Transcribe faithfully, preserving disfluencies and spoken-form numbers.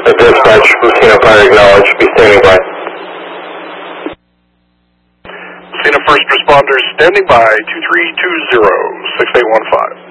The dispatch, Lucina Fire acknowledged. Be standing by. Lucina first responders standing by, two three two zero, six eight one five.